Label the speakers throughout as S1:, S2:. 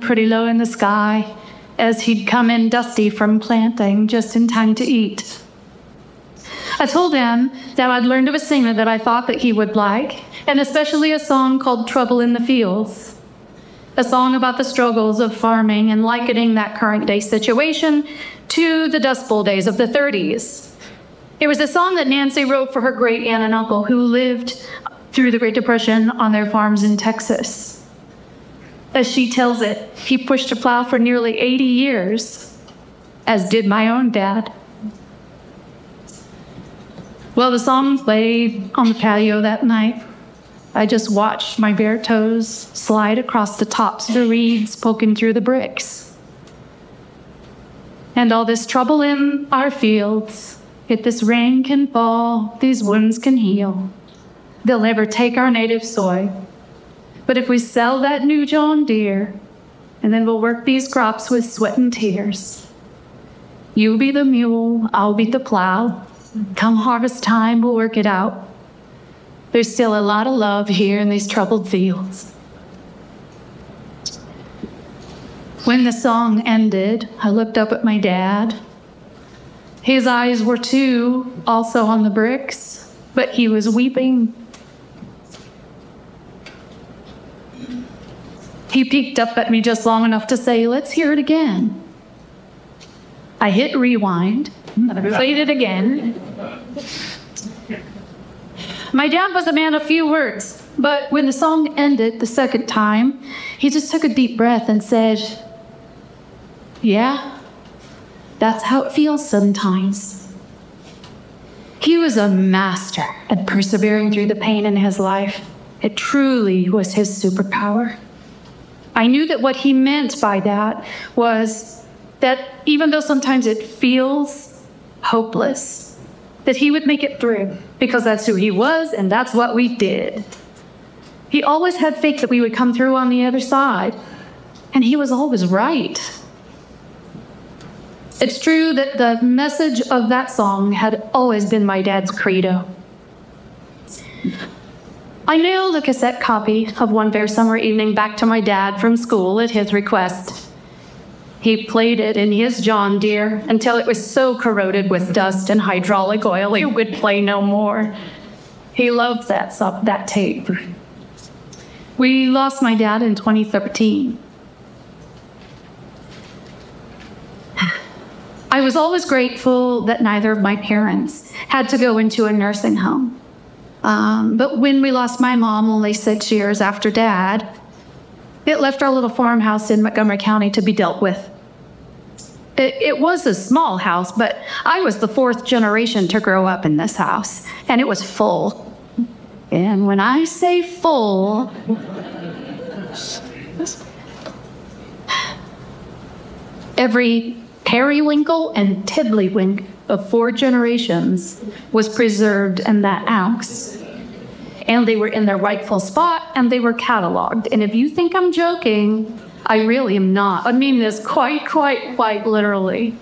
S1: pretty low in the sky, as he'd come in dusty from planting just in time to eat. I told him that I'd learned of a singer that I thought that he would like, and especially a song called Trouble in the Fields, a song about the struggles of farming and likening that current day situation to the Dust Bowl days of the 30s. It was a song that Nancy wrote for her great aunt and uncle who lived through the Great Depression on their farms in Texas. As she tells it, he pushed a plow for nearly 80 years, as did my own dad. Well, the song played on the patio that night. I just watched my bare toes slide across the tops of the reeds poking through the bricks. And all this trouble in our fields, if this rain can fall, these wounds can heal. They'll never take our native soy. But if we sell that new John Deere, and then we'll work these crops with sweat and tears. You be the mule, I'll be the plow. Come harvest time, we'll work it out. There's still a lot of love here in these troubled fields. When the song ended, I looked up at my dad. His eyes were too, also on the bricks, but he was weeping. He peeked up at me just long enough to say, "Let's hear it again." I hit rewind, and I played it again. My dad was a man of few words, but when the song ended the second time, he just took a deep breath and said, "Yeah, that's how it feels sometimes." He was a master at persevering through the pain in his life. It truly was his superpower. I knew that what he meant by that was that even though sometimes it feels hopeless, that he would make it through, because that's who he was and that's what we did. He always had faith that we would come through on the other side, and he was always right. It's true that the message of that song had always been my dad's credo. I nailed a cassette copy of One Fair Summer Evening back to my dad from school at his request. He played it in his John Deere until it was so corroded with dust and hydraulic oil it would play no more. He loved that tape. We lost my dad in 2013. I was always grateful that neither of my parents had to go into a nursing home. But when we lost my mom only 6 years after Dad, it left our little farmhouse in Montgomery County to be dealt with. It was a small house, but I was the fourth generation to grow up in this house, and it was full. And when I say full, every periwinkle and tiddlywink of 4 generations was preserved in that house. And they were in their rightful spot, and they were cataloged. And if you think I'm joking, I really am not. I mean this quite literally.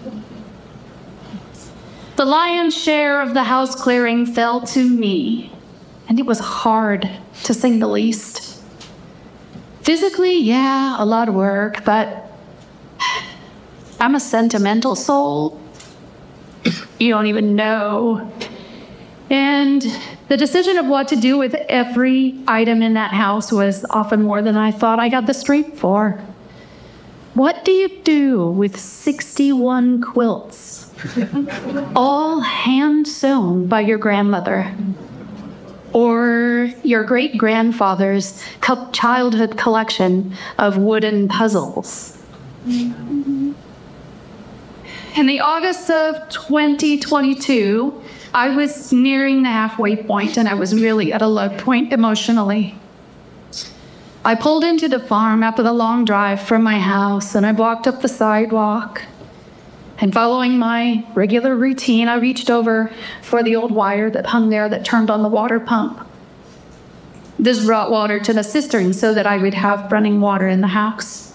S1: The lion's share of the house clearing fell to me, and it was hard, to say the least. Physically, yeah, a lot of work, but I'm a sentimental soul. You don't even know. And the decision of what to do with every item in that house was often more than I thought I got the strength for. What do you do with 61 quilts, all hand-sewn by your grandmother? Or your great-grandfather's childhood collection of wooden puzzles? In the August of 2022, I was nearing the halfway point, and I was really at a low point emotionally. I pulled into the farm after the long drive from my house, and I walked up the sidewalk. And following my regular routine, I reached over for the old wire that hung there that turned on the water pump. This brought water to the cistern so that I would have running water in the house.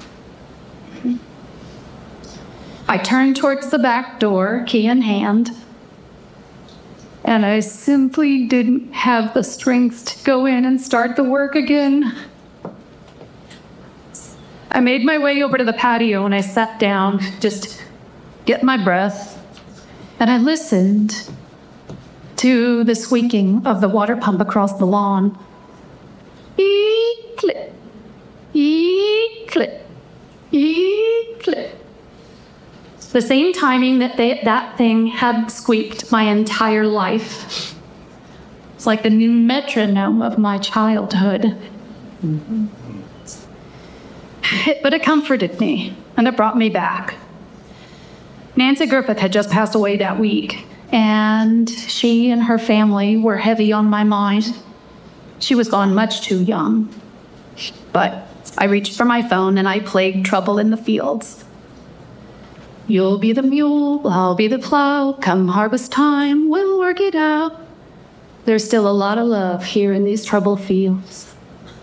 S1: I turned towards the back door, key in hand, and I simply didn't have the strength to go in and start the work again. I made my way over to the patio and I sat down, just get my breath, and I listened to the squeaking of the water pump across the lawn. Ee-clip, ee-clip, ee-clip. The same timing that that thing had squeaked my entire life. It's like the new metronome of my childhood. But it comforted me, and it brought me back. Nancy Griffith had just passed away that week, and she and her family were heavy on my mind. She was gone much too young. But I reached for my phone and I played Trouble in the Fields. You'll be the mule, I'll be the plow, come harvest time, we'll work it out. There's still a lot of love here in these troubled fields.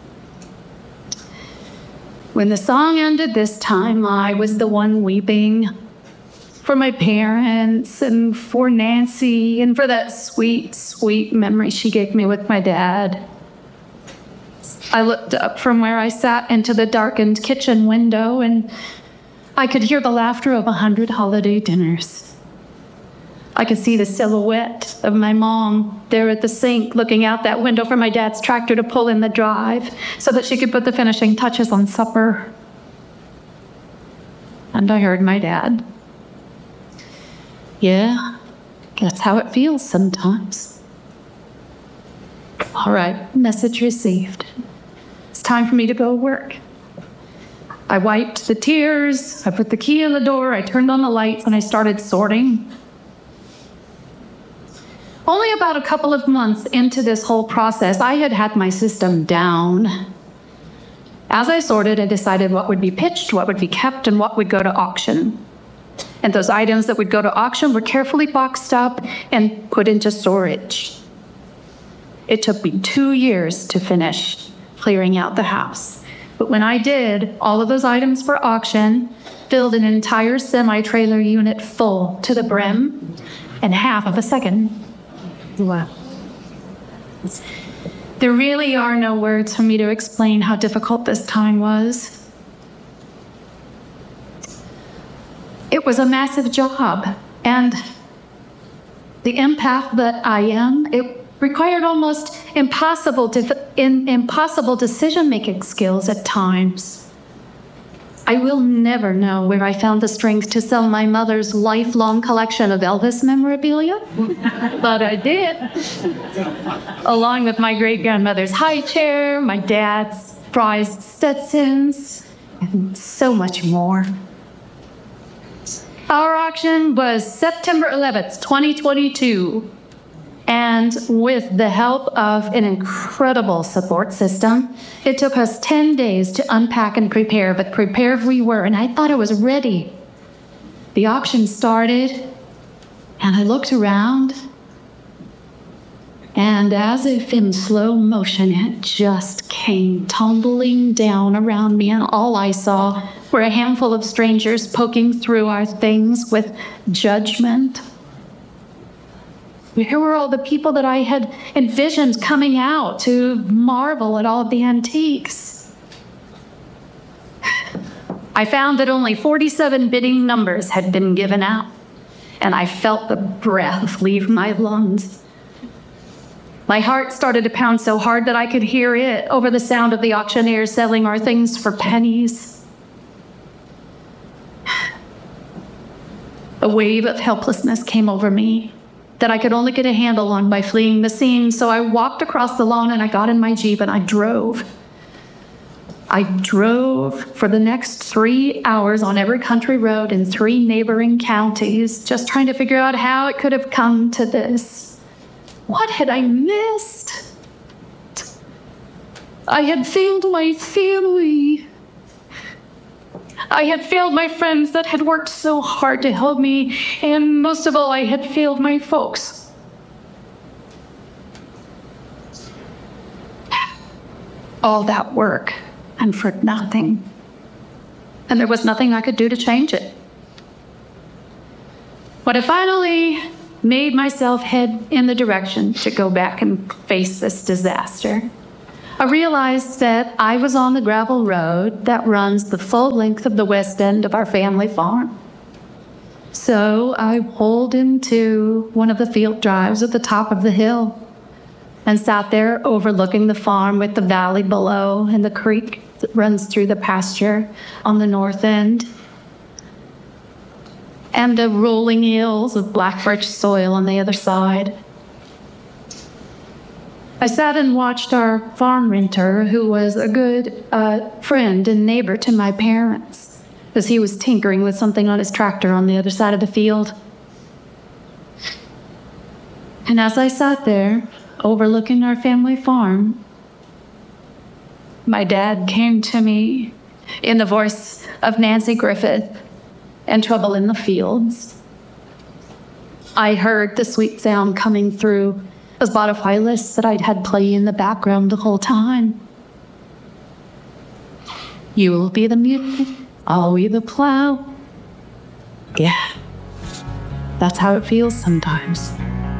S1: When the song ended this time, I was the one weeping for my parents and for Nancy and for that sweet, sweet memory she gave me with my dad. I looked up from where I sat into the darkened kitchen window, and I could hear the laughter of 100 holiday dinners. I could see the silhouette of my mom there at the sink, looking out that window for my dad's tractor to pull in the drive so that she could put the finishing touches on supper. And I heard my dad. Yeah, that's how it feels sometimes. All right, message received. It's time for me to go work. I wiped the tears, I put the key in the door, I turned on the lights, and I started sorting. Only about a couple of months into this whole process, I had my system down. As I sorted, I decided what would be pitched, what would be kept, and what would go to auction. And those items that would go to auction were carefully boxed up and put into storage. It took me 2 years to finish clearing out the house. But when I did, all of those items for auction filled an entire semi-trailer unit full to the brim in half of a second. Wow. There really are no words for me to explain how difficult this time was. It was a massive job, and the empath that I am, it required almost impossible decision-making skills at times. I will never know where I found the strength to sell my mother's lifelong collection of Elvis memorabilia, but I did. Along with my great-grandmother's high chair, my dad's prized Stetsons, and so much more. Our auction was September 11th, 2022. And with the help of an incredible support system, it took us 10 days to unpack and prepare, but prepared we were, and I thought I was ready. The auction started, and I looked around, and as if in slow motion, it just came tumbling down around me, and all I saw were a handful of strangers poking through our things with judgment. Here were all the people that I had envisioned coming out to marvel at all of the antiques. I found that only 47 bidding numbers had been given out, and I felt the breath leave my lungs. My heart started to pound so hard that I could hear it over the sound of the auctioneer selling our things for pennies. A wave of helplessness came over me that I could only get a handle on by fleeing the scene, so I walked across the lawn and I got in my Jeep and I drove. I drove for the next 3 hours on every country road in 3 neighboring counties, just trying to figure out how it could have come to this. What had I missed? I had failed my family. I had failed my friends that had worked so hard to help me, and most of all, I had failed my folks. All that work, and for nothing. And there was nothing I could do to change it. But I finally made myself head in the direction to go back and face this disaster. I realized that I was on the gravel road that runs the full length of the west end of our family farm. So I pulled into one of the field drives at the top of the hill and sat there overlooking the farm with the valley below and the creek that runs through the pasture on the north end, and the rolling hills of black birch soil on the other side. I sat and watched our farm renter, who was a good friend and neighbor to my parents, as he was tinkering with something on his tractor on the other side of the field. And as I sat there, overlooking our family farm, my dad came to me in the voice of Nancy Griffith and Trouble in the Fields. I heard the sweet sound coming through a Spotify list that I'd had playing in the background the whole time. You will be the mule, I'll be the plow. Yeah, that's how it feels sometimes.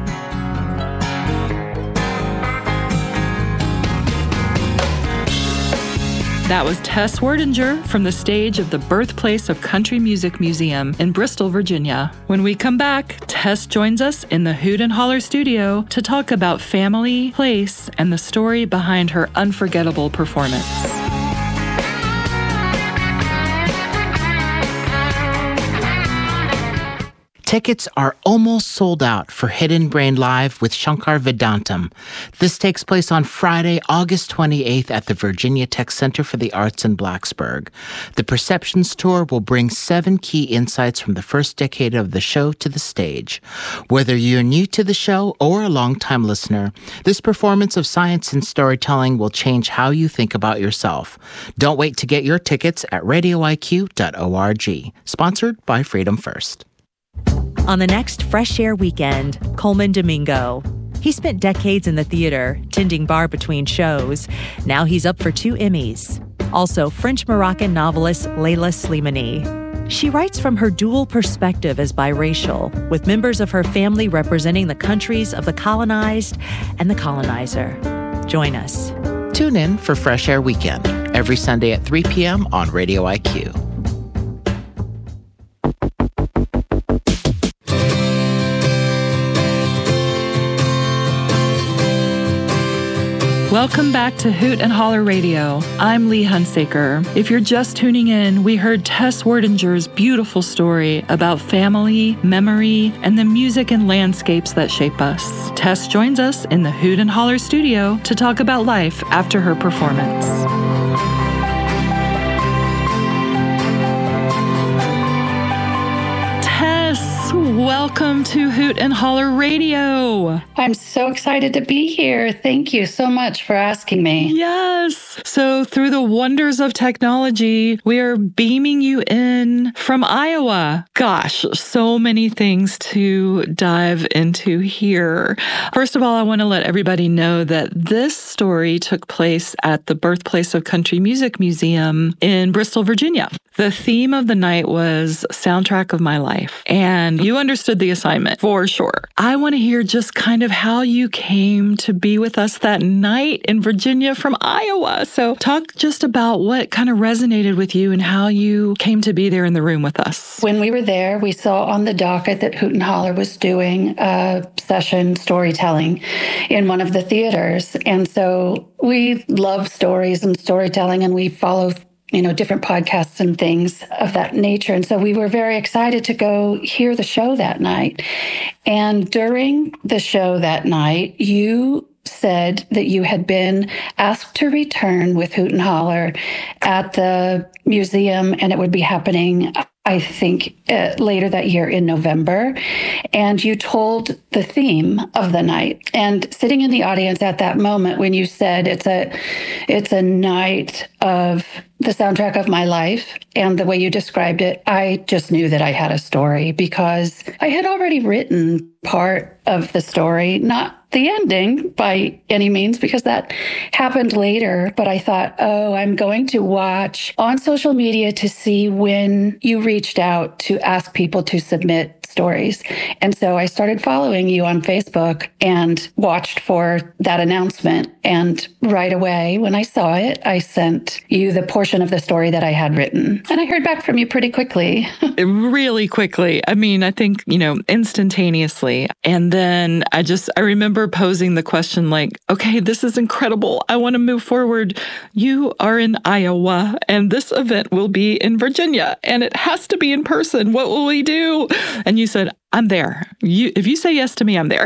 S2: That was Tess Werdinger from the stage of the Birthplace of Country Music Museum in Bristol, Virginia. When we come back, Tess joins us in the Hoot and Holler studio to talk about family, place, and the story behind her unforgettable performance.
S3: Tickets are almost sold out for Hidden Brain Live with Shankar Vedantam. This takes place on Friday, August 28th at the Virginia Tech Center for the Arts in Blacksburg. The Perceptions Tour will bring 7 key insights from the first decade of the show to the stage. Whether you're new to the show or a longtime listener, this performance of science and storytelling will change how you think about yourself. Don't wait to get your tickets at radioiq.org. Sponsored by Freedom First.
S4: On the next Fresh Air Weekend, Coleman Domingo. He spent decades in the theater, tending bar between shows. Now he's up for 2 Emmys. Also, French-Moroccan novelist Leila Slimani. She writes from her dual perspective as biracial, with members of her family representing the countries of the colonized and the colonizer. Join us.
S3: Tune in for Fresh Air Weekend, every Sunday at 3 p.m. on Radio IQ.
S2: Welcome back to Hoot and Holler Radio. I'm Lee Hunsaker. If you're just tuning in, we heard Tess Werdinger's beautiful story about family, memory, and the music and landscapes that shape us. Tess joins us in the Hoot and Holler studio to talk about life after her performance. Welcome to Hoot and Holler Radio.
S5: I'm so excited to be here. Thank you so much for asking me.
S2: Yes. So through the wonders of technology, we are beaming you in from Iowa. Gosh, so many things to dive into here. First of all, I want to let everybody know that this story took place at the Birthplace of Country Music Museum in Bristol, Virginia. The theme of the night was Soundtrack of My Life, and you understood the assignment for sure. I want to hear just kind of how you came to be with us that night in Virginia from Iowa. So talk just about what kind of resonated with you and how you came to be there in the room with us.
S5: When we were there, we saw on the docket that Hoot and Holler was doing a session storytelling in one of the theaters. And so we love stories and storytelling, and we follow different podcasts and things of that nature. And so we were very excited to go hear the show that night. And during the show that night, you said that you had been asked to return with Hoot and Holler at the museum, and it would be happening, I think, later that year in November. And you told the theme of the night. And sitting in the audience at that moment when you said it's a night of the soundtrack of my life, and the way you described it, I just knew that I had a story, because I had already written part of the story, not the ending by any means, because that happened later. But I thought, I'm going to watch on social media to see when you reached out to ask people to submit stories. And so I started following you on Facebook and watched for that announcement. And right away, when I saw it, I sent you the portion of the story that I had written. And I heard back from you pretty quickly.
S2: Really quickly. I mean, I think, instantaneously. And then I remember posing the question like, okay, this is incredible. I want to move forward. You are in Iowa and this event will be in Virginia and it has to be in person. What will we do? And you said, I'm there. If you say yes to me, I'm there.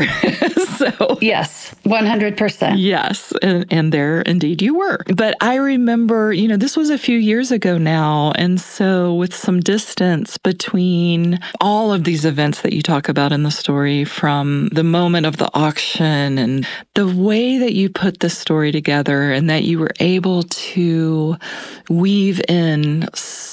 S2: So
S5: yes, 100%.
S2: Yes. And there indeed you were. But I remember, this was a few years ago now. And so with some distance between all of these events that you talk about in the story, from the moment of the auction and the way that you put the story together and that you were able to weave in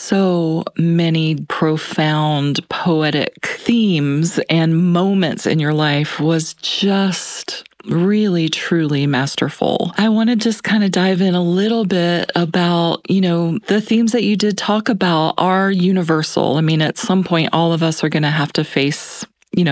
S2: so many profound poetic themes and moments in your life was just really, truly masterful. I want to just kind of dive in a little bit about, the themes that you did talk about are universal. I mean, at some point, all of us are going to have to face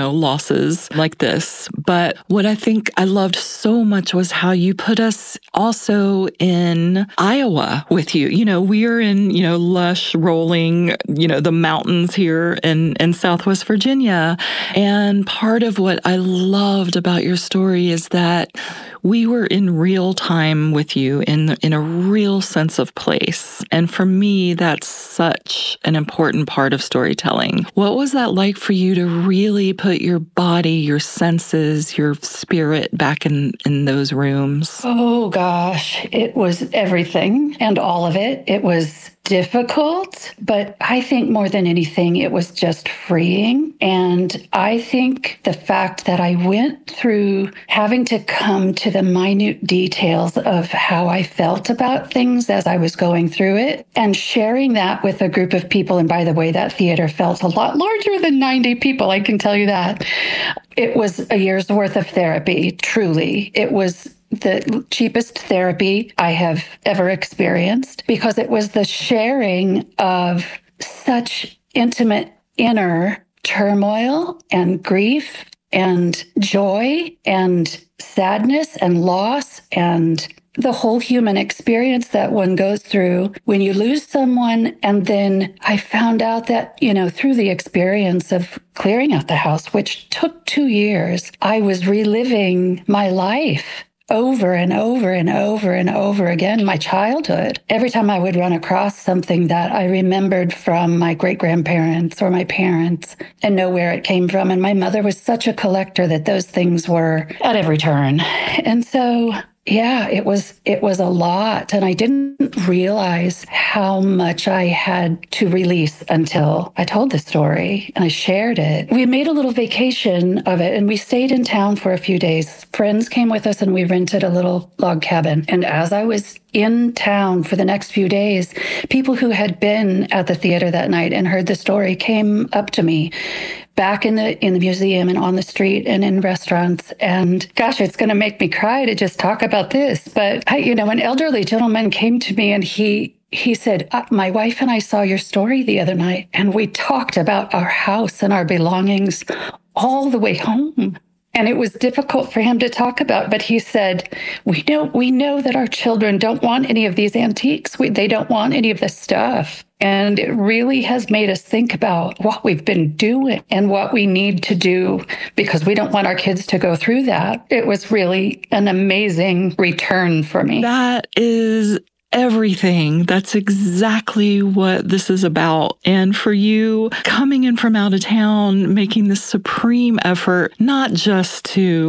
S2: losses like this. But what I think I loved so much was how you put us also in Iowa with you. We are in, lush, rolling, the mountains here in Southwest Virginia. And part of what I loved about your story is that we were in real time with you in a real sense of place. And for me, that's such an important part of storytelling. What was that like for you to really put your body, your senses, your spirit back in those rooms?
S5: Oh gosh, it was everything and all of it. It was difficult, but I think more than anything, it was just freeing. And I think the fact that I went through having to come to the minute details of how I felt about things as I was going through it and sharing that with a group of people. And by the way, that theater felt a lot larger than 90 people. I can tell you that. It was a year's worth of therapy, truly. It was the cheapest therapy I have ever experienced because it was the sharing of such intimate inner turmoil and grief and joy and sadness and loss and the whole human experience that one goes through when you lose someone. And then I found out that, through the experience of clearing out the house, which took 2 years, I was reliving my life over and over and over and over again, my childhood. Every time I would run across something that I remembered from my great-grandparents or my parents and know where it came from. And my mother was such a collector that those things were at every turn. And so, yeah, it was a lot. And I didn't realize how much I had to release until I told the story and I shared it. We made a little vacation of it and we stayed in town for a few days. Friends came with us and we rented a little log cabin. And as I was in town for the next few days, people who had been at the theater that night and heard the story came up to me back in the museum and on the street and in restaurants. And gosh, it's going to make me cry to just talk about this. But an elderly gentleman came to me and he said, my wife and I saw your story the other night and we talked about our house and our belongings all the way home. And it was difficult for him to talk about, but he said, we know that our children don't want any of these antiques. They don't want any of this stuff. And it really has made us think about what we've been doing and what we need to do because we don't want our kids to go through that. It was really an amazing return for me.
S2: That is everything. That's exactly what this is about. And for you coming in from out of town, making this supreme effort, not just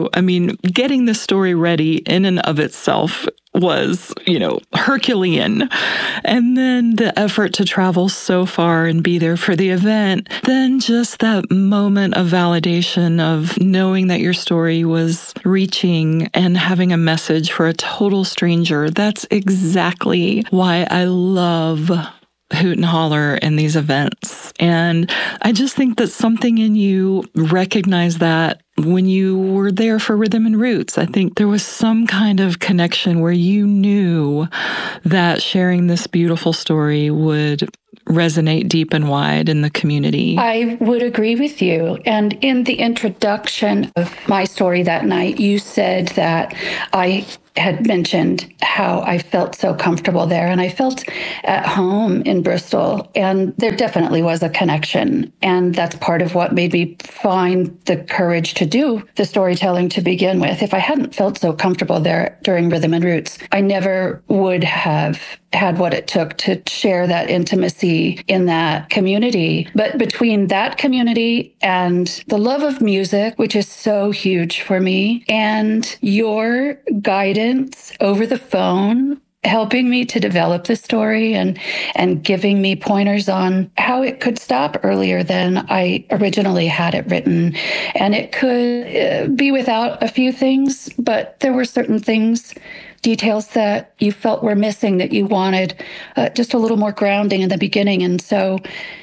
S2: getting the story ready in and of itself was, Herculean. And then the effort to travel so far and be there for the event, then just that moment of validation of knowing that your story was reaching and having a message for a total stranger. That's exactly why I love Hoot and Holler and these events. And I just think that something in you recognized that when you were there for Rhythm and Roots. I think there was some kind of connection where you knew that sharing this beautiful story would resonate deep and wide in the community.
S5: I would agree with you. And in the introduction of my story that night, you said that I had mentioned how I felt so comfortable there and I felt at home in Bristol. And there definitely was a connection. And that's part of what made me find the courage to do the storytelling to begin with. If I hadn't felt so comfortable there during Rhythm and Roots, I never would have had what it took to share that intimacy in that community. But between that community and the love of music, which is so huge for me, and your guidance over the phone, helping me to develop the story and giving me pointers on how it could stop earlier than I originally had it written. And it could be without a few things, but there were certain things, details that you felt were missing, that you wanted just a little more grounding in the beginning. And so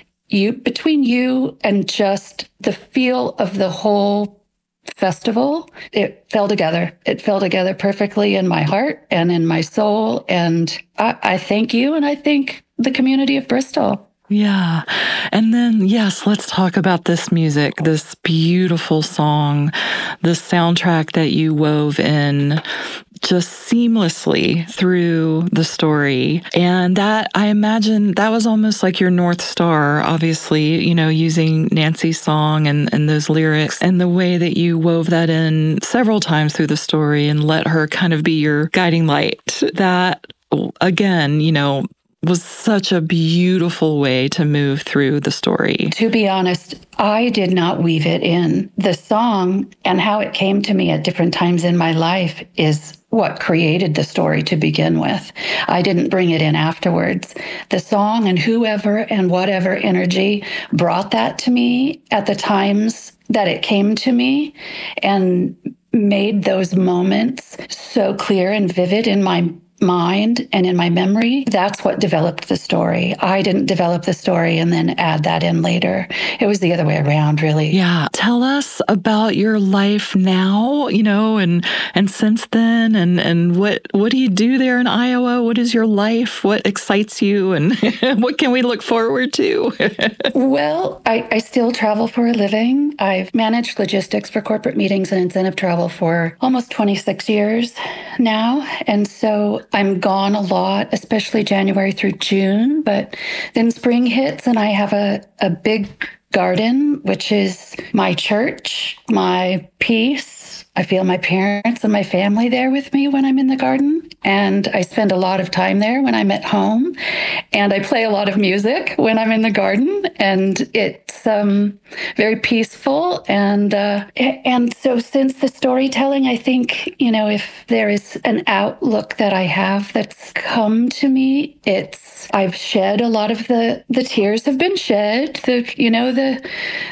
S5: between you and just the feel of the whole festival, it fell together. It fell together perfectly in my heart and in my soul. And I thank you, and I thank the community of Bristol.
S2: Yeah. And then, yes, let's talk about this music, this beautiful song, the soundtrack that you wove in just seamlessly through the story. And that, I imagine, that was almost like your North Star, obviously, using Nancy's song and those lyrics and the way that you wove that in several times through the story and let her kind of be your guiding light. That, again, was such a beautiful way to move through the story.
S5: To be honest, I did not weave it in. The song and how it came to me at different times in my life is what created the story to begin with. I didn't bring it in afterwards. The song and whoever and whatever energy brought that to me at the times that it came to me and made those moments so clear and vivid in my mind and in my memory, that's what developed the story. I didn't develop the story and then add that in later. It was the other way around, really.
S2: Yeah. Tell us about your life now, and since then, and what do you do there in Iowa? What is your life? What excites you? And what can we look forward to?
S5: Well, I still travel for a living. I've managed logistics for corporate meetings and incentive travel for almost 26 years now. And so I'm gone a lot, especially January through June, but then spring hits and I have a big garden, which is my church, my peace. I feel my parents and my family there with me when I'm in the garden. And I spend a lot of time there when I'm at home. And I play a lot of music when I'm in the garden. And it's very peaceful. And so since the storytelling, I think, if there is an outlook that I have that's come to me, I've shed a lot of the tears have been shed, the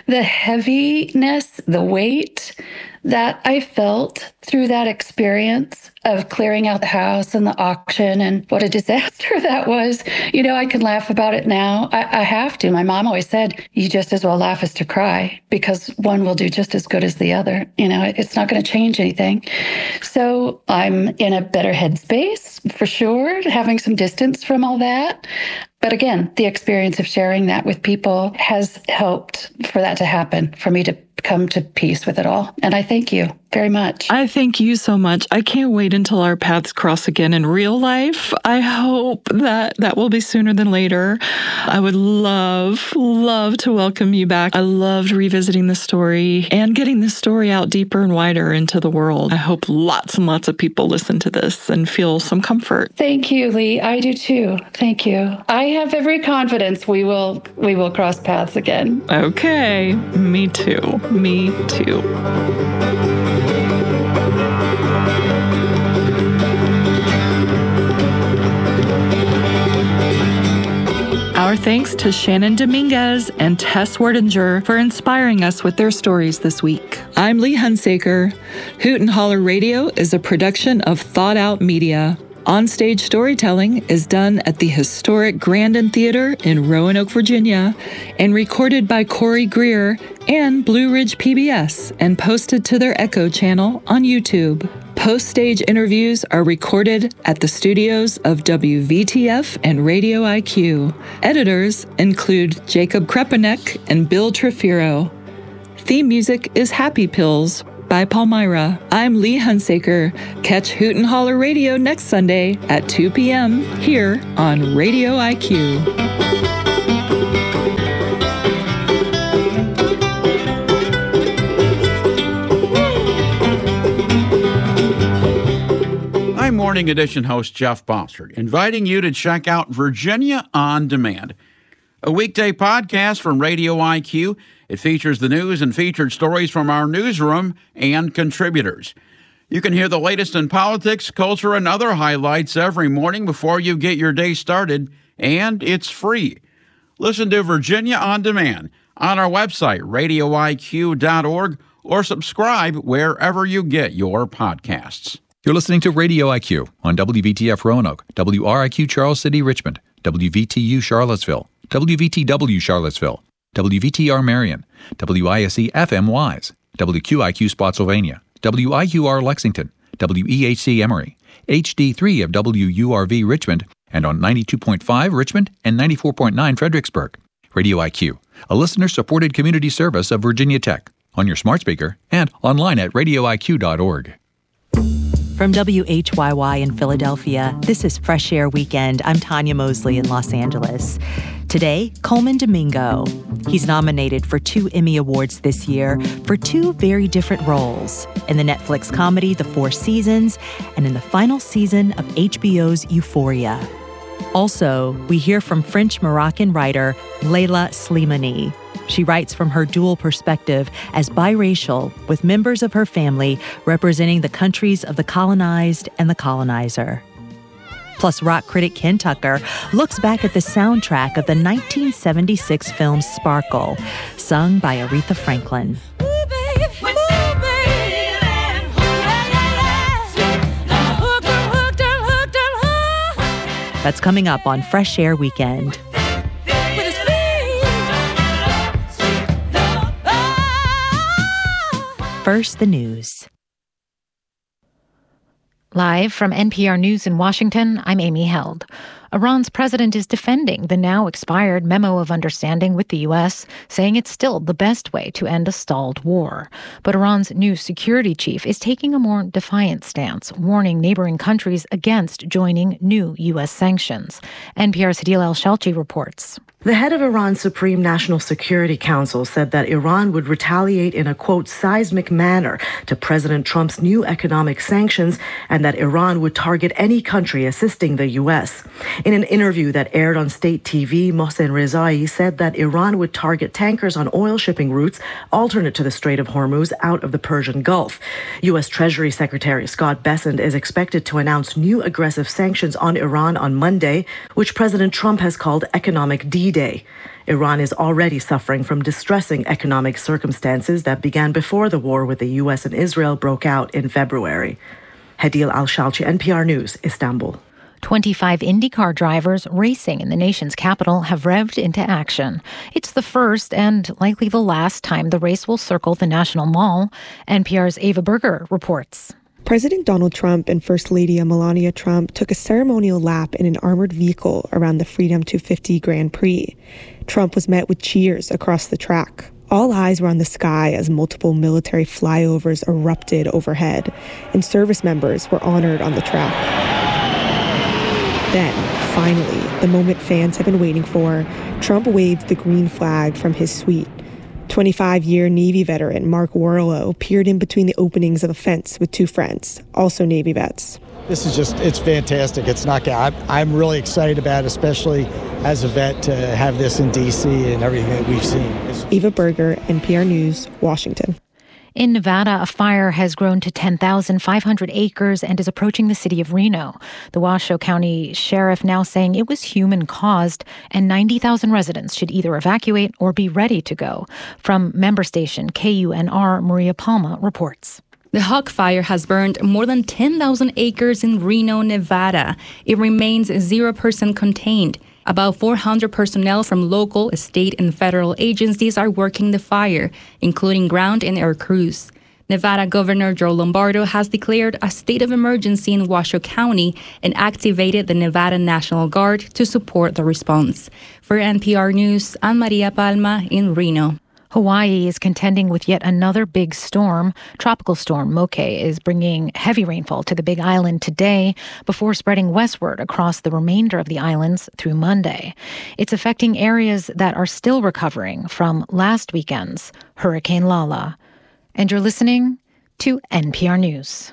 S5: heaviness, the weight that I felt through that experience of clearing out the house and the auction and what a disaster that was. I can laugh about it now. I have to. My mom always said, you just as well laugh as to cry because one will do just as good as the other. It's not going to change anything. So I'm in a better headspace for sure, having some distance from all that. But again, the experience of sharing that with people has helped for that to happen, for me to come to peace with it all. And I thank you very much.
S2: I thank you so much. I can't wait until our paths cross again in real life. I hope that will be sooner than later. I would love to welcome you back. I loved revisiting the story and getting this story out deeper and wider into the world. I hope lots and lots of people listen to this and feel some comfort.
S5: Thank you, Lee. I do too. Thank you. I have every confidence we will cross paths again.
S2: Okay. Me too. Me too. Our thanks to Shannon Dominguez and Tess Werdinger for inspiring us with their stories this week. I'm Lee Hunsaker. Hoot and Holler Radio is a production of Thought Out Media. Onstage storytelling is done at the historic Grandin Theater in Roanoke, Virginia, and recorded by Corey Greer and Blue Ridge PBS and posted to their Echo channel on YouTube. Post-stage interviews are recorded at the studios of WVTF and Radio IQ. Editors include Jacob Krepanek and Bill Trefiro. Theme music is Happy Pills by Palmyra. I'm Lee Hunsaker. Catch Hoot and Holler Radio next Sunday at 2 p.m. here on Radio IQ.
S6: I'm Morning Edition host Jeff Bossert, inviting you to check out Virginia On Demand, a weekday podcast from Radio IQ. It features the news and featured stories from our newsroom and contributors. You can hear the latest in politics, culture, and other highlights every morning before you get your day started, and it's free. Listen to Virginia On Demand on our website, radioiq.org, or subscribe wherever you get your podcasts.
S7: You're listening to Radio IQ on WVTF Roanoke, WRIQ Charles City, Richmond, WVTU Charlottesville, WVTW Charlottesville, WVTR Marion, WISE FM Wise, WQIQ Spotsylvania, WIUR Lexington, WEHC Emory, HD3 of WURV Richmond, and on 92.5 Richmond and 94.9 Fredericksburg. Radio IQ, a listener-supported community service of Virginia Tech, on your smart speaker and online at radioiq.org.
S4: From WHYY in Philadelphia, this is Fresh Air Weekend. I'm Tanya Mosley in Los Angeles. Today, Colman Domingo. He's nominated for 2 Emmy Awards this year for 2 very different roles, in the Netflix comedy The Four Seasons and in the final season of HBO's Euphoria. Also, we hear from French-Moroccan writer Leila Slimani. She writes from her dual perspective as biracial, with members of her family representing the countries of the colonized and the colonizer. Plus, rock critic Ken Tucker looks back at the soundtrack of the 1976 film Sparkle, sung by Aretha Franklin. That's coming up on Fresh Air Weekend. First, the news.
S8: Live from NPR News in Washington, I'm Amy Held. Iran's president is defending the now expired memo of understanding with the U.S., saying it's still the best way to end a stalled war. But Iran's new security chief is taking a more defiant stance, warning neighboring countries against joining new U.S. sanctions. NPR's Hadil El-Shalchi reports.
S9: The head of Iran's Supreme National Security Council said that Iran would retaliate in a, quote, seismic manner to President Trump's new economic sanctions and that Iran would target any country assisting the U.S. In an interview that aired on state TV, Mohsen Rezai said that Iran would target tankers on oil shipping routes alternate to the Strait of Hormuz out of the Persian Gulf. U.S. Treasury Secretary Scott Bessent is expected to announce new aggressive sanctions on Iran on Monday, which President Trump has called economic D-Day. Iran is already suffering from distressing economic circumstances that began before the war with the U.S. and Israel broke out in February. Hadil El-Shalchi, NPR News, Istanbul.
S8: 25 IndyCar drivers racing in the nation's capital have revved into action. It's the first and likely the last time the race will circle the National Mall. NPR's Ava Berger reports.
S10: President Donald Trump and First Lady Melania Trump took a ceremonial lap in an armored vehicle around the Freedom 250 Grand Prix. Trump was met with cheers across the track. All eyes were on the sky as multiple military flyovers erupted overhead, and service members were honored on the track. Then, finally, the moment fans have been waiting for, Trump waved the green flag from his suite. 25-year Navy veteran Mark Warlow peered in between the openings of a fence with 2 friends, also Navy vets.
S11: This is it's fantastic. I'm really excited about it, especially as a vet, to have this in D.C. and everything that we've seen.
S10: Eva Berger, NPR News, Washington.
S8: In Nevada, a fire has grown to 10,500 acres and is approaching the city of Reno. The Washoe County Sheriff now saying it was human-caused and 90,000 residents should either evacuate or be ready to go. From member station KUNR, Maria Palma reports.
S12: The Hawk Fire has burned more than 10,000 acres in Reno, Nevada. It remains 0% contained. About 400 personnel from local, state, and federal agencies are working the fire, including ground and air crews. Nevada Governor Joe Lombardo has declared a state of emergency in Washoe County and activated the Nevada National Guard to support the response. For NPR News, I'm Maria Palma in Reno.
S8: Hawaii is contending with yet another big storm. Tropical storm Moke is bringing heavy rainfall to the Big Island today before spreading westward across the remainder of the islands through Monday. It's affecting areas that are still recovering from last weekend's Hurricane Lala. And you're listening to NPR News.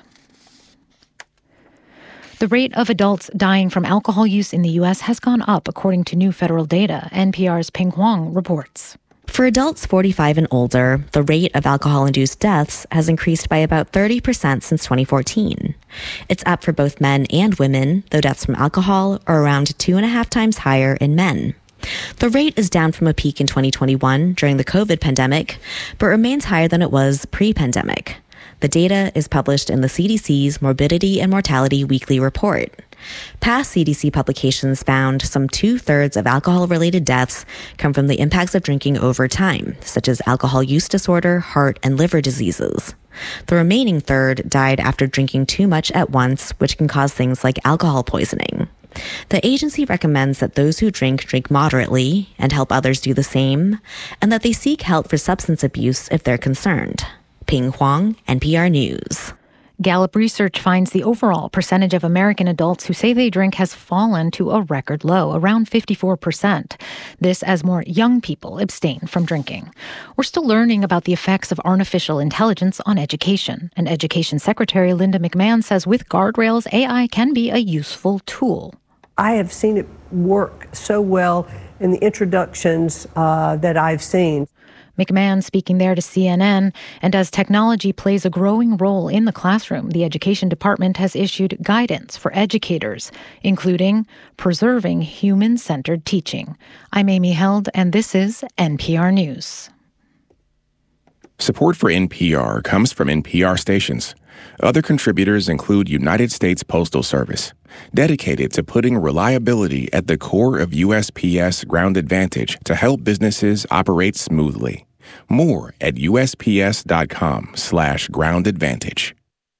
S8: The rate of adults dying from alcohol use in the U.S. has gone up, according to new federal data. NPR's Ping Huang reports.
S13: For adults 45 and older, the rate of alcohol-induced deaths has increased by about 30% since 2014. It's up for both men and women, though deaths from alcohol are around 2.5 times higher in men. The rate is down from a peak in 2021 during the COVID pandemic, but remains higher than it was pre-pandemic. The data is published in the CDC's Morbidity and Mortality Weekly Report. Past CDC publications found some 2/3 of alcohol-related deaths come from the impacts of drinking over time, such as alcohol use disorder, heart, and liver diseases. The remaining third died after drinking too much at once, which can cause things like alcohol poisoning. The agency recommends that those who drink moderately and help others do the same, and that they seek help for substance abuse if they're concerned. Ping Huang, NPR News.
S8: Gallup research finds the overall percentage of American adults who say they drink has fallen to a record low, around 54%. This as more young people abstain from drinking. We're still learning about the effects of artificial intelligence on education. And Education Secretary Linda McMahon says with guardrails, AI can be a useful tool.
S14: I have seen it work so well in the introductions that I've seen.
S8: McMahon speaking there to CNN, and as technology plays a growing role in the classroom, the Education Department has issued guidance for educators, including preserving human-centered teaching. I'm Amy Held, and this is NPR News.
S15: Support for NPR comes from NPR stations. Other contributors include United States Postal Service, dedicated to putting reliability at the core of USPS Ground Advantage to help businesses operate smoothly. More at USPS.com/Ground Advantage.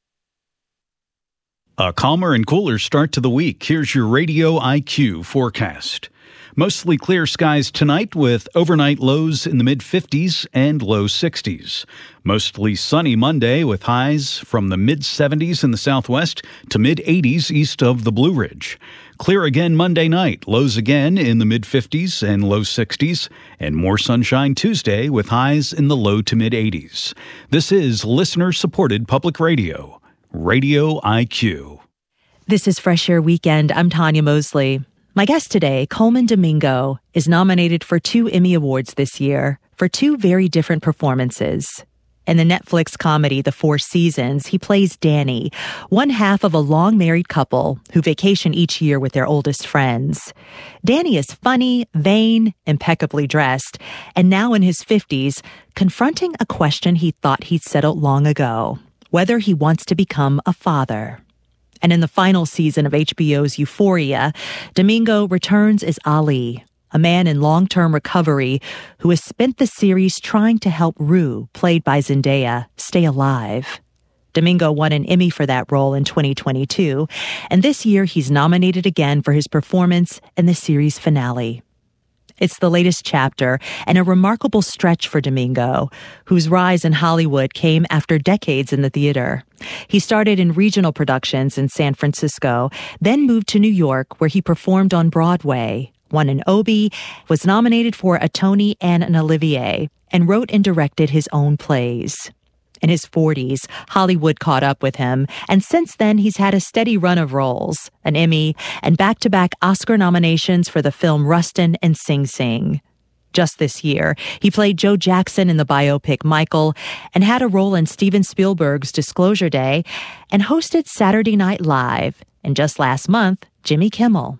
S16: A calmer and cooler start to the week. Here's your Radio IQ forecast. Mostly clear skies tonight with overnight lows in the mid-50s and low 60s. Mostly sunny Monday with highs from the mid-70s in the southwest to mid-80s east of the Blue Ridge. Clear again Monday night, lows again in the mid-50s and low 60s, and more sunshine Tuesday with highs in the low to mid-80s. This is listener-supported public radio, Radio IQ.
S4: This is Fresh Air Weekend. I'm Tanya Mosley. My guest today, Colman Domingo, is nominated for 2 Emmy Awards this year for 2 very different performances. In the Netflix comedy The Four Seasons, he plays Danny, one half of a long-married couple who vacation each year with their oldest friends. Danny is funny, vain, impeccably dressed, and now in his 50s, confronting a question he thought he'd settled long ago, whether he wants to become a father. And in the final season of HBO's Euphoria, Domingo returns as Ali, a man in long-term recovery who has spent the series trying to help Rue, played by Zendaya, stay alive. Domingo won an Emmy for that role in 2022, and this year he's nominated again for his performance in the series finale. It's the latest chapter and a remarkable stretch for Domingo, whose rise in Hollywood came after decades in the theater. He started in regional productions in San Francisco, then moved to New York, where he performed on Broadway, won an Obie, was nominated for a Tony and an Olivier, and wrote and directed his own plays. In his 40s, Hollywood caught up with him, and since then he's had a steady run of roles, an Emmy, and back-to-back Oscar nominations for the film Rustin and Sing Sing. Just this year, he played Joe Jackson in the biopic Michael, and had a role in Steven Spielberg's Disclosure Day, and hosted Saturday Night Live, and just last month, Jimmy Kimmel.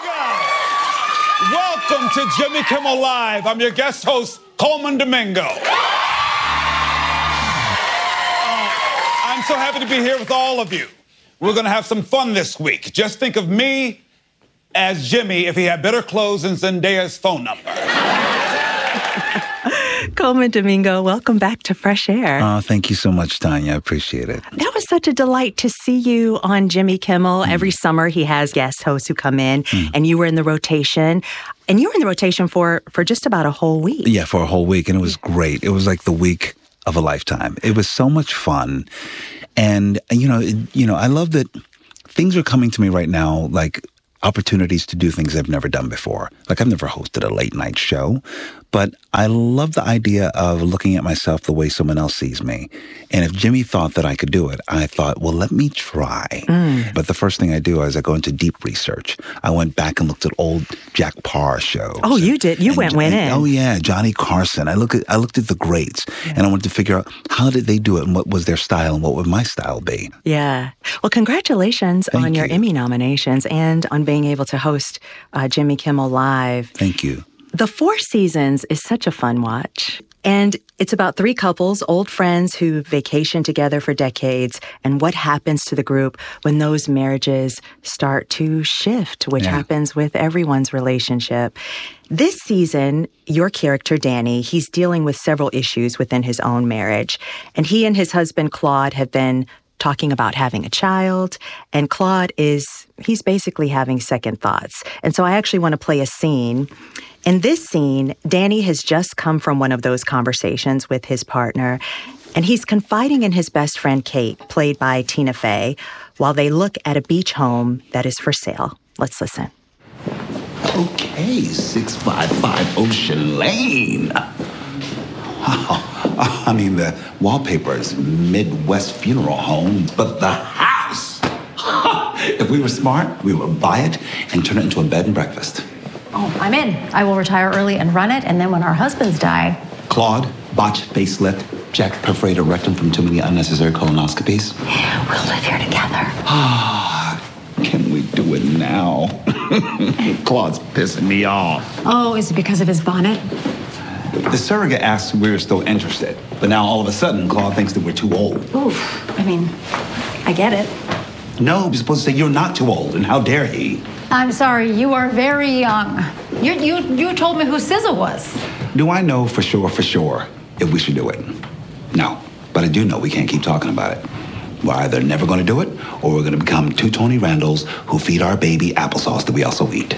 S17: Welcome to Jimmy Kimmel Live. I'm your guest host, Colman Domingo. I'm so happy to be here with all of you. We're going to have some fun this week. Just think of me as Jimmy if he had better clothes than Zendaya's phone number.
S18: Colman Domingo, welcome back to Fresh Air.
S19: Thank you so much, Tanya. I appreciate it.
S18: That was such a delight to see you on Jimmy Kimmel. Every summer he has guest hosts who come in, and you were in the rotation. And you were in the rotation for just about a whole week.
S19: Yeah, for a whole week, and it was great. It was like the week of a lifetime. It was so much fun. And, I love that things are coming to me right now, like opportunities to do things I've never done before. Like I've never hosted a late night show, but I love the idea of looking at myself the way someone else sees me. And if Jimmy thought that I could do it, I thought, well, let me try. But the first thing I do is I go into deep research. I went back and looked at old Jack Paar shows.
S18: Oh, you did? You went in.
S19: Oh, yeah. Johnny Carson. I looked at the greats, and I wanted to figure out how did they do it and what was their style and what would my style be.
S18: Yeah. Well, congratulations on your Emmy nominations and on being able to host Jimmy Kimmel Live.
S19: Thank you.
S18: The Four Seasons is such a fun watch. And it's about three couples, old friends who vacation together for decades, and what happens to the group when those marriages start to shift, which happens with everyone's relationship. This season, your character, Danny, he's dealing with several issues within his own marriage. And he and his husband, Claude, have been talking about having a child. And Claude he's basically having second thoughts. And so I actually want to play a scene. In this scene, Danny has just come from one of those conversations with his partner, and he's confiding in his best friend, Kate, played by Tina Fey, while they look at a beach home that is for sale. Let's listen.
S20: Okay, 655 Ocean Lane. Wow. I mean, the wallpaper is Midwest funeral home, but the house. If we were smart, we would buy it and turn it into a bed and breakfast.
S21: Oh, I'm in. I will retire early and run it, and then when our husbands die...
S20: Claude, botched facelift, Jack perforated rectum from too many unnecessary colonoscopies.
S21: We'll live here together.
S20: Can we do it now? Claude's pissing me off.
S21: Oh, is it because of his bonnet?
S20: The surrogate asked if we were still interested, but now all of a sudden, Claude thinks that we're too old.
S21: Oof. I mean, I get it.
S20: No, you're supposed to say you're not too old, and how dare he?
S21: I'm sorry, you are very young. You told me who SZA was.
S20: Do I know for sure if we should do it? No, but I do know we can't keep talking about it. We're either never going to do it, or we're going to become two Tony Randalls who feed our baby applesauce that we also eat.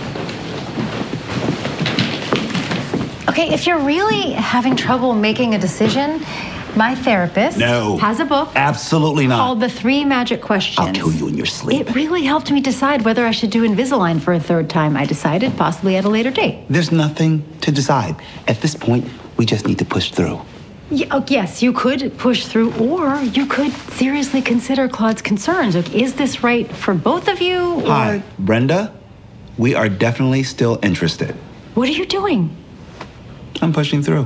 S21: Okay, if you're really having trouble making a decision, my therapist has a book.
S20: Absolutely not.
S21: Called The 3 Magic Questions.
S20: I'll kill you in your sleep.
S21: It really helped me decide whether I should do Invisalign for a third time. I decided possibly at a later date.
S20: There's nothing to decide. At this point, we just need to push through.
S21: Yes, you could push through, or you could seriously consider Claude's concerns. Is this right for both of you?
S20: Hi, Brenda. We are definitely still interested.
S21: What are you doing?
S20: I'm pushing through.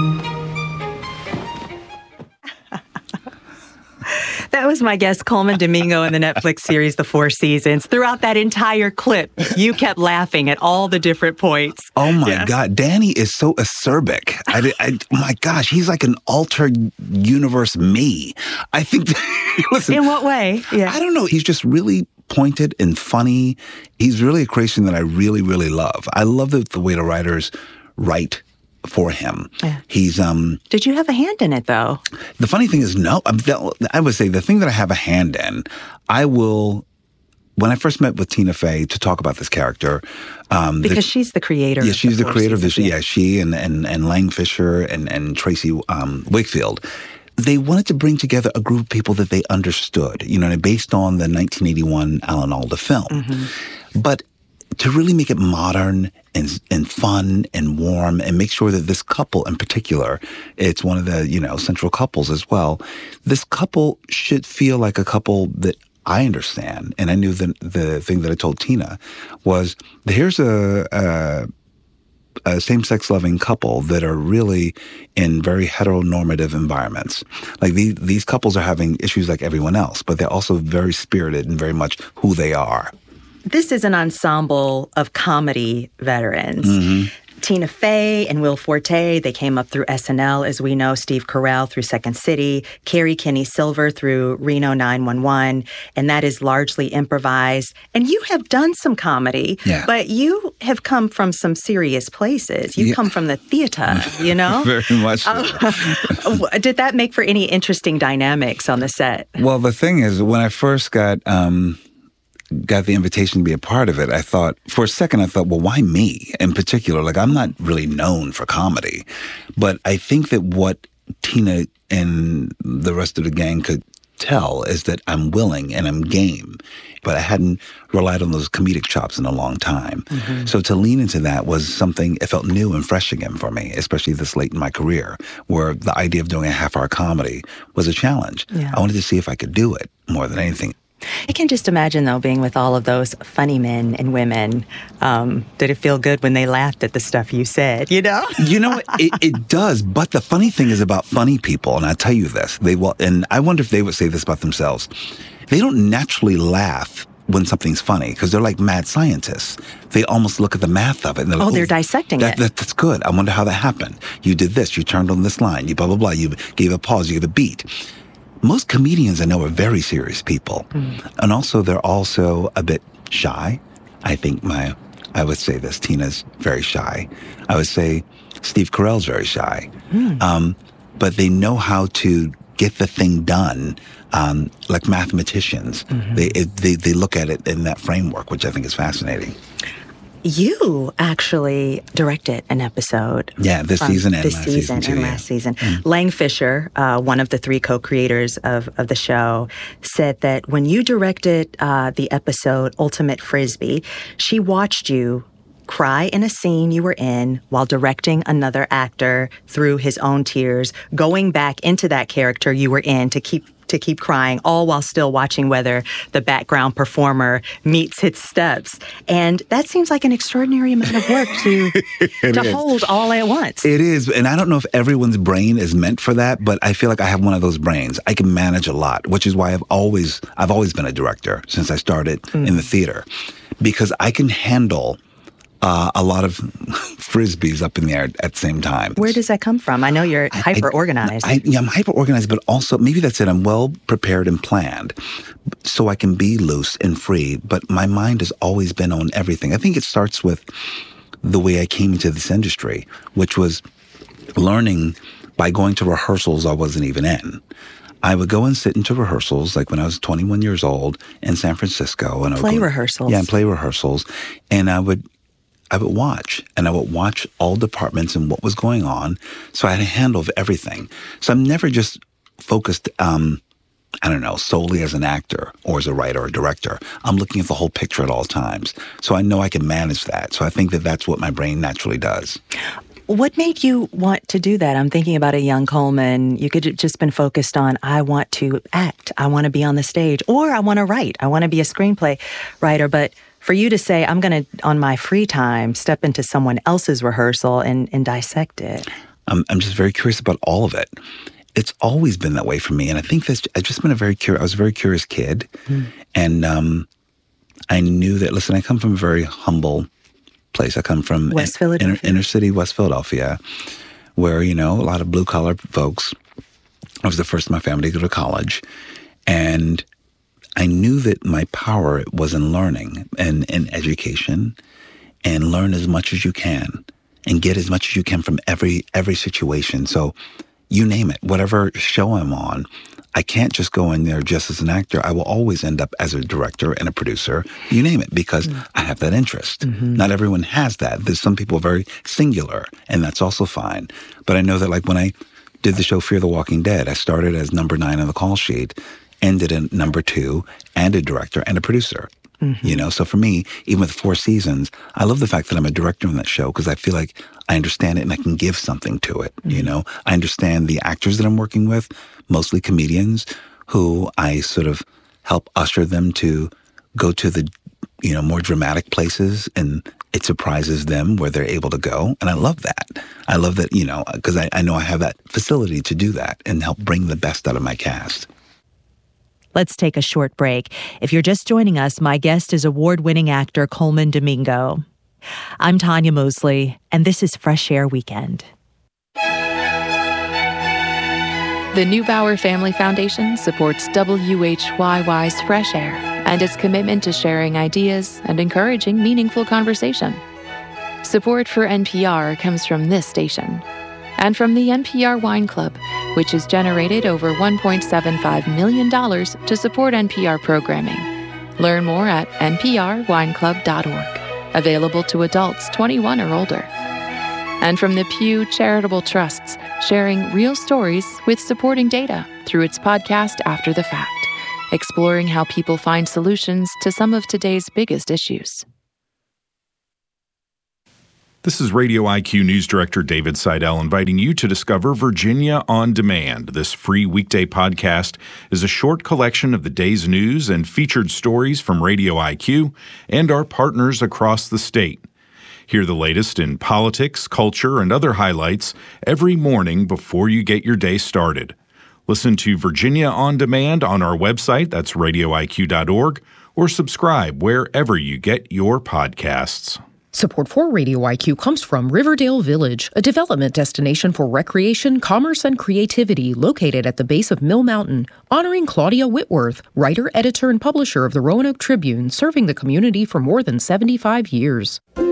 S18: That was my guest, Colman Domingo, in the Netflix series, The Four Seasons. Throughout that entire clip, you kept laughing at all the different points.
S19: Oh, my God. Danny is so acerbic. My gosh, he's like an altered universe me. I think, listen.
S18: In what way? Yeah.
S19: I don't know. He's just really pointed and funny. He's really a creation that I really, really love. I love the way the writers write for him.
S18: Yeah.
S19: He's
S18: Did you have a hand in it, though?
S19: The funny thing is, no. I would say the thing that I have a hand in, when I first met with Tina Fey to talk about this character,
S18: because she's the creator.
S19: Yeah, she's the creator of this. Yeah, she and Lang Fisher and Tracy Wakefield. They wanted to bring together a group of people that they understood, based on the 1981 Alan Alda film. Mm-hmm. But to really make it modern and fun and warm and make sure that this couple in particular, it's one of the, central couples as well. This couple should feel like a couple that I understand. And I knew that the thing that I told Tina was, here's a same-sex loving couple that are really in very heteronormative environments. Like these couples are having issues like everyone else, but they're also very spirited and very much who they are.
S18: This is an ensemble of comedy veterans.
S19: Mm-hmm.
S18: Tina Fey and Will Forte, they came up through SNL, as we know, Steve Carell through Second City, Carrie Kinney Silver through Reno 911, and that is largely improvised. And you have done some comedy, but you have come from some serious places. You come from the theater, you know?
S19: Very much so.
S18: Did that make for any interesting dynamics on the set?
S19: Well, the thing is, when I first got the invitation to be a part of it, I thought, for a second, well, why me in particular? Like, I'm not really known for comedy. But I think that what Tina and the rest of the gang could tell is that I'm willing and I'm game. But I hadn't relied on those comedic chops in a long time. Mm-hmm. So to lean into that was something, it felt new and fresh again for me, especially this late in my career, where the idea of doing a half-hour comedy was a challenge. Yeah. I wanted to see if I could do it more than anything.
S18: I can just imagine, though, being with all of those funny men and women. Did it feel good when they laughed at the stuff you said, you know?
S19: You know, it does. But the funny thing is about funny people, and I tell you this, and I wonder if they would say this about themselves. They don't naturally laugh when something's funny because they're like mad scientists. They almost look at the math of it. And
S18: they're dissecting it.
S19: That's good. I wonder how that happened. You did this. You turned on this line. You blah, blah, blah. You gave a pause. You gave a beat. Most comedians I know are very serious people. And also, they're also a bit shy. I think I would say this, Tina's very shy. I would say Steve Carell's very shy. But they know how to get the thing done like mathematicians. They look at it in that framework, which I think is fascinating.
S18: You actually directed an episode.
S19: Yeah, this season and
S18: last season. Lang Fisher, one of the three co-creators of the show, said that when you directed the episode Ultimate Frisbee, she watched you cry in a scene you were in while directing another actor through his own tears, going back into that character you were in to keep crying, all while still watching whether the background performer meets its steps. And that seems like an extraordinary amount of work to hold all at once.
S19: It is. And I don't know if everyone's brain is meant for that, but I feel like I have one of those brains. I can manage a lot, which is why I've always been a director since I started in the theater, because I can handle a lot of frisbees up in the air at the same time.
S18: Where does that come from? I know you're hyper-organized.
S19: I'm hyper-organized, but also maybe that's it. I'm well-prepared and planned so I can be loose and free, but my mind has always been on everything. I think it starts with the way I came into this industry, which was learning by going to rehearsals I wasn't even in. I would go and sit into rehearsals, like when I was 21 years old in San Francisco. And
S18: play rehearsals.
S19: Yeah, play rehearsals. And I would watch, and I would watch all departments and what was going on, so I had a handle of everything. So I'm never just focused, solely as an actor or as a writer or director. I'm looking at the whole picture at all times. So I know I can manage that. So I think that that's what my brain naturally does.
S18: What made you want to do that? I'm thinking about a young Coleman. You could have just been focused on, I want to act, I want to be on the stage, or I want to write, I want to be a screenplay writer. But for you to say, I'm going to, on my free time, step into someone else's rehearsal and dissect it.
S19: I'm just very curious about all of it. It's always been that way for me. And I think I've just been I was a very curious kid. And I knew that, listen, I come from a very humble place. I come from
S18: West Philadelphia.
S19: Inner city West Philadelphia, where, a lot of blue-collar folks. I was the first in my family to go to college. And I knew that my power was in learning and in education, and learn as much as you can and get as much as you can from every situation. So you name it, whatever show I'm on, I can't just go in there just as an actor. I will always end up as a director and a producer, you name it, because I have that interest. Not everyone has that. There's some people very singular, and that's also fine. But I know that, like, when I did the show Fear the Walking Dead, I started as number 9 on the call sheet, ended in number 2, and a director and a producer. So for me, even with 4 seasons, I love the fact that I'm a director in that show because I feel like I understand it and I can give something to it. I understand the actors that I'm working with, mostly comedians, who I sort of help usher them to go to the, more dramatic places, and it surprises them where they're able to go. And I love that. I love that, because I know I have that facility to do that and help bring the best out of my cast.
S4: Let's take a short break. If you're just joining us, my guest is award-winning actor Colman Domingo. I'm Tanya Mosley, and this is Fresh Air Weekend.
S1: The Neubauer Family Foundation supports WHYY's Fresh Air and its commitment to sharing ideas and encouraging meaningful conversation. Support for NPR comes from this station and from the NPR Wine Club, which has generated over $1.75 million to support NPR programming. Learn more at nprwineclub.org. Available to adults 21 or older. And from the Pew Charitable Trusts, sharing real stories with supporting data through its podcast After the Fact, exploring how people find solutions to some of today's biggest issues.
S22: This is Radio IQ News Director David Seidel inviting you to discover Virginia on Demand. This free weekday podcast is a short collection of the day's news and featured stories from Radio IQ and our partners across the state. Hear the latest in politics, culture, and other highlights every morning before you get your day started. Listen to Virginia on Demand on our website, that's radioiq.org, or subscribe wherever you get your podcasts.
S23: Support for Radio IQ comes from Riverdale Village, a development destination for recreation, commerce, and creativity located at the base of Mill Mountain, honoring Claudia Whitworth, writer, editor, and publisher of the Roanoke Tribune, serving the community for more than 75 years.